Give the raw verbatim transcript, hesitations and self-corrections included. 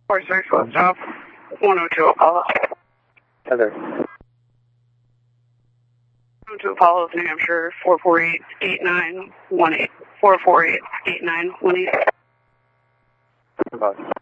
four six, what's up? one oh two Apollo. Heather. one oh two Apollo, New Hampshire, four four eight, eight nine one eight. four four eight, eight nine one eight. About